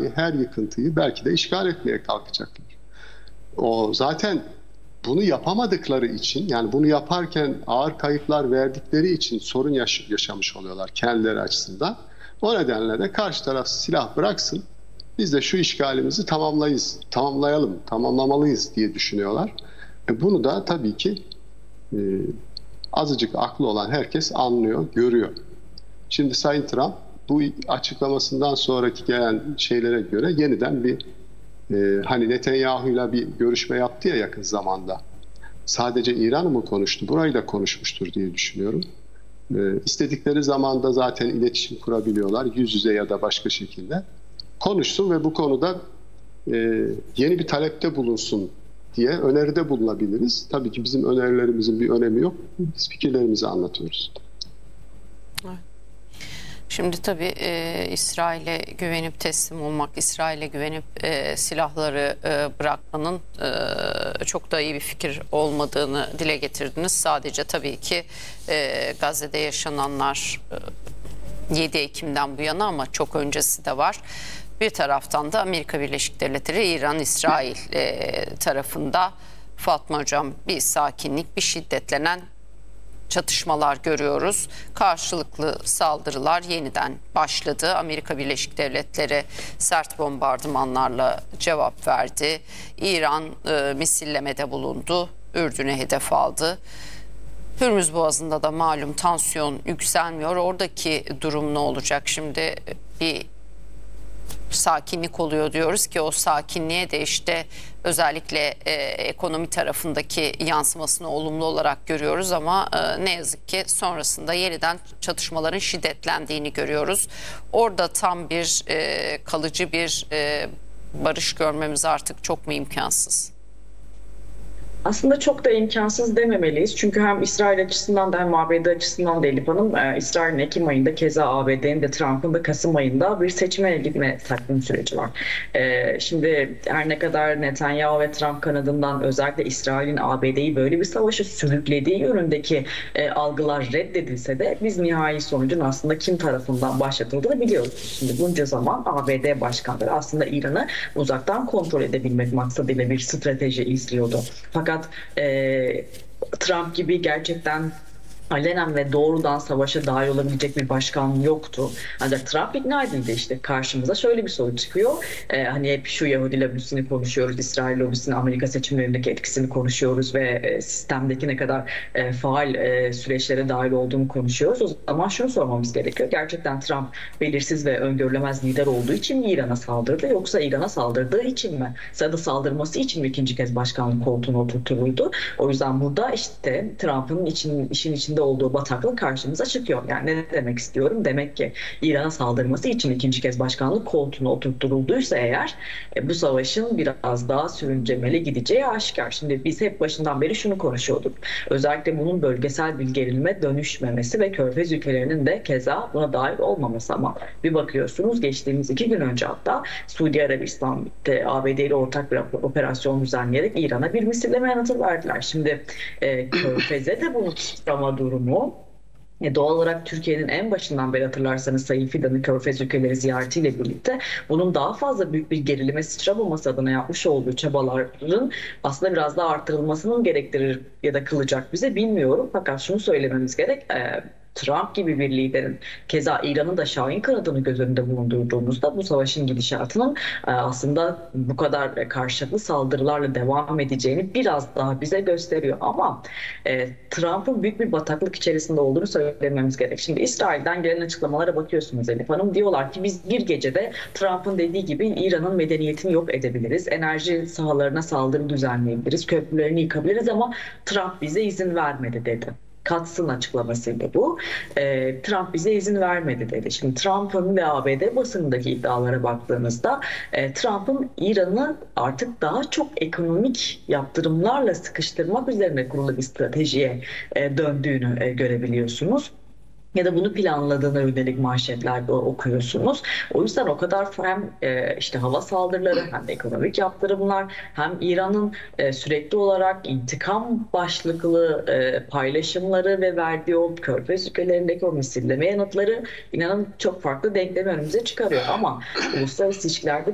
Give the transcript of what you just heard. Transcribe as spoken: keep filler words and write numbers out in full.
binayı, her yıkıntıyı belki de işgal etmeye kalkacaklar. O zaten bunu yapamadıkları için, yani bunu yaparken ağır kayıplar verdikleri için sorun yaş yaşamış oluyorlar kendileri açısından. O nedenle de karşı taraf silah bıraksın, biz de şu işgalimizi tamamlayız, tamamlayalım, tamamlamalıyız diye düşünüyorlar. E bunu da tabii ki e, azıcık aklı olan herkes anlıyor, görüyor. Şimdi Sayın Trump bu açıklamasından sonraki gelen şeylere göre yeniden bir e, hani Netanyahu'yla bir görüşme yaptı ya yakın zamanda. Sadece İran'ı mı konuştu? Burayı da konuşmuştur diye düşünüyorum. E, istedikleri zaman da zaten iletişim kurabiliyorlar. Yüz yüze ya da başka şekilde. Konuşsun ve bu konuda e, yeni bir talepte bulunsun diye öneride bulunabiliriz. Tabii ki bizim önerilerimizin bir önemi yok. Biz fikirlerimizi anlatıyoruz. Evet. Şimdi tabii e, İsrail'e güvenip teslim olmak, İsrail'e güvenip e, silahları e, bırakmanın e, çok da iyi bir fikir olmadığını dile getirdiniz. Sadece tabii ki e, Gazze'de yaşananlar e, yedi Ekim'den bu yana ama çok öncesi de var. Bir taraftan da Amerika Birleşik Devletleri, İran, İsrail e, tarafında Fatma Hocam bir sakinlik, bir şiddetlenen çatışmalar görüyoruz. Karşılıklı saldırılar yeniden başladı. Amerika Birleşik Devletleri sert bombardımanlarla cevap verdi. İran e, misillemede bulundu. Ürdün'e hedef aldı. Hürmüz Boğazı'nda da malum tansiyon yükselmiyor. Oradaki durum ne olacak? Şimdi bir sakinlik oluyor diyoruz ki o sakinliğe de işte özellikle e, ekonomi tarafındaki yansımasını olumlu olarak görüyoruz ama e, ne yazık ki sonrasında yeniden çatışmaların şiddetlendiğini görüyoruz. Orada tam bir e, kalıcı bir e, barış görmemiz artık çok mu imkansız? Aslında çok da imkansız dememeliyiz. Çünkü hem İsrail açısından da hem A B D açısından da Elif Hanım, İsrail'in Ekim ayında keza A B D'nin de Trump'ın da Kasım ayında bir seçime gitme takvim süreci var. Şimdi her ne kadar Netanyahu ve Trump kanadından özellikle İsrail'in A B D'yi böyle bir savaşa sürüklediği yönündeki algılar reddedilse de biz nihai sonucun aslında kim tarafından başlatıldığını biliyoruz. Şimdi bunca zaman A B D başkanları aslında İran'ı uzaktan kontrol edebilmek maksadıyla bir strateji izliyordu. Fakat e, Trump gibi gerçekten alenen ve doğrudan savaşa dahil olabilecek bir başkan yoktu. Ancak Trump ikna edildi, işte karşımıza şöyle bir soru çıkıyor. Ee, hani hep şu Yahudi lobisini konuşuyoruz, İsrail lobisinin Amerika seçimlerindeki etkisini konuşuyoruz ve e, sistemdeki ne kadar e, faal e, süreçlere dahil olduğunu konuşuyoruz. O zaman şunu sormamız gerekiyor. Gerçekten Trump belirsiz ve öngörülemez lider olduğu için mi İran'a saldırdı, yoksa İran'a saldırdığı için mi? Ya da saldırması için mi ikinci kez başkanlık koltuğuna oturtulurdu? O yüzden burada işte Trump'ın için, işin içinde olduğu bataklık karşımıza çıkıyor. Yani ne demek istiyorum? Demek ki İran'a saldırması için ikinci kez başkanlık koltuğuna oturtulduysa eğer e, bu savaşın biraz daha sürüncemeli gideceği aşikar. Şimdi biz hep başından beri şunu konuşuyorduk. Özellikle bunun bölgesel bir gerilime dönüşmemesi ve Körfez ülkelerinin de keza buna dahil olmaması, ama bir bakıyorsunuz geçtiğimiz iki gün önce hatta Suudi Arabistan'da A B D ile ortak bir operasyon düzenleyerek İran'a bir misilleme yanıtı verdiler. Şimdi e, Körfez'e de bunu tutlama durumu E doğal olarak Türkiye'nin en başından beri hatırlarsanız Sayın Fidan'ın Körfez ülkeleri ziyaretiyle birlikte bunun daha fazla büyük bir gerilime sıçramaması adına yapmış olduğu çabaların aslında biraz daha arttırılmasının gerektirir ya da kılacak bize bilmiyorum. Fakat şunu söylememiz gerek. E, Trump gibi bir liderin, keza İran'ın da Şahin kanadını göz önünde bulundurduğumuzda bu savaşın gidişatının aslında bu kadar karşılıklı saldırılarla devam edeceğini biraz daha bize gösteriyor. Ama e, Trump'ın büyük bir bataklık içerisinde olduğunu söylememiz gerek. Şimdi İsrail'den gelen açıklamalara bakıyorsunuz Elif Hanım. Diyorlar ki biz bir gecede Trump'ın dediği gibi İran'ın medeniyetini yok edebiliriz. Enerji sahalarına saldırı düzenleyebiliriz. Köprülerini yıkabiliriz ama Trump bize izin vermedi dedi. Katsın açıklamasıydı bu. E, Trump bize izin vermedi dedi. Şimdi Trump'ın ve A B D basınındaki iddialara baktığımızda e, Trump'ın İran'ı artık daha çok ekonomik yaptırımlarla sıkıştırmak üzerine kurulu bir stratejiye e, döndüğünü e, görebiliyorsunuz. Ya da bunu planladığına yönelik manşetler okuyorsunuz. O yüzden o kadar hem e, işte hava saldırıları hem de ekonomik yaptırımlar hem İran'ın e, sürekli olarak intikam başlıklı e, paylaşımları ve verdiği o Körfez ülkelerindeki o misilleme yanıtları inanın çok farklı denklemi önümüze çıkarıyor. Ama uluslararası ilişkilerde